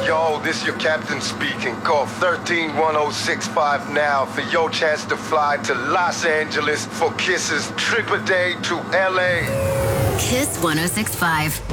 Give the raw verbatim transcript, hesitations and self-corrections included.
Yo, this your captain speaking. Call thirteen one oh six five now for your chance to fly to Los Angeles for Kiss's trip a day to L A. Kiss one oh six point five.